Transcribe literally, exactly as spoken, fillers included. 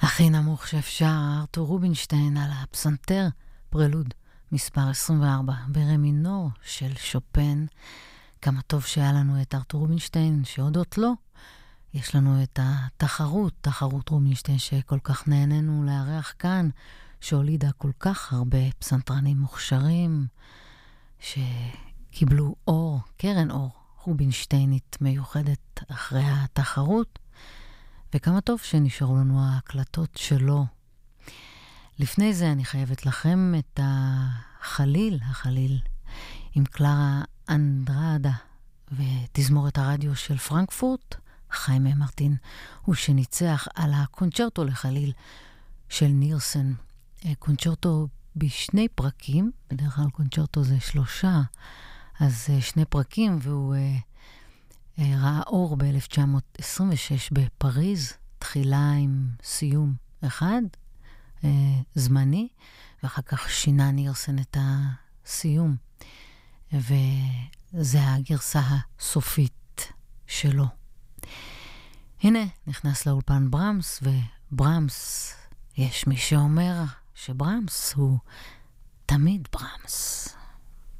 הכי נמוך שאפשר, ארתור רובינשטיין על הפסנתר, פרלוד מספר עשרים וארבע ברה מינור של שופן. כמה טוב שהיה לנו את ארתור רובינשטיין, שהודות לו יש לנו את התחרות, תחרות רובינשטיין שכל כך נהנינו לארח כאן, שהולידה כל כך הרבה פסנתרנים מוכשרים שקיבלו אור, קרן אור רובינשטיינית מיוחדת אחרי התחרות. וכמה טוב שנשארו לנו ההקלטות שלו. לפני זה אני חייבת לכם את החליל, החליל, עם קלרה אנדרדה ותזמורת הרדיו של פרנקפורט, חיימה מרטין, הוא שניצח על הקונצ'רטו לחליל של נירסן. קונצ'רטו בשני פרקים, בדרך כלל קונצ'רטו זה שלושה, אז שני פרקים, והוא ראה אור ב-אלף תשע מאות עשרים ושש בפריז, תחילה עם סיום אחד, אה, זמני, ואחר כך שינה נירסן את הסיום, וזה הגרסה הסופית שלו. הנה, נכנס לאולפן ברמס, וברמס, יש מי שאומר שברמס הוא תמיד ברמס.